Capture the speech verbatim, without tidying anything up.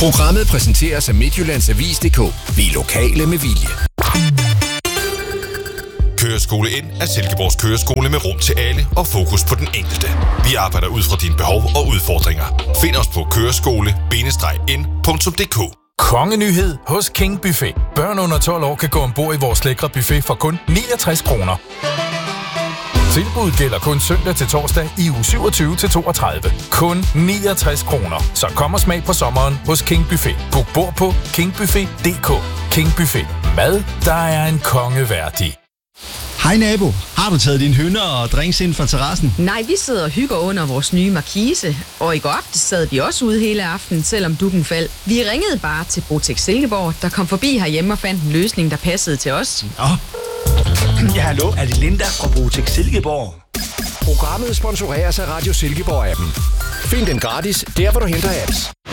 Programmet præsenteres af Midtjyllands Avis punktum d k. Vi er lokale med vilje. Køreskole ind er Silkeborgs køreskole med rum til alle og fokus på den enkelte. Vi arbejder ud fra dine behov og udfordringer. Find os på køreskole bindestreg ind punktum d k. Kongenyhed hos King Buffet. Børn under tolv år kan gå ombord i vores lækre buffet for kun niogtres kroner. Tilbuddet gælder kun søndag til torsdag i uge syvogtyve til toogtredive. Kun niogtres kroner. Så kom og smag på sommeren hos King Buffet. Book bord på king buffet punktum d k. King Buffet. Mad, der er en konge værdig. Hej nabo, har du taget dine hønder og drinks ind fra terrassen? Nej, vi sidder og hygger under vores nye markise, og i går aftes sad vi også ude hele aftenen, selvom dukken faldt. Vi ringede bare til Botex Silkeborg, der kom forbi herhjemme og fandt en løsning, der passede til os. Nå. Ja, hallo, er det Linda fra Botex Silkeborg? Programmet sponsoreres af Radio Silkeborg-appen. Find den gratis, der hvor du henter apps.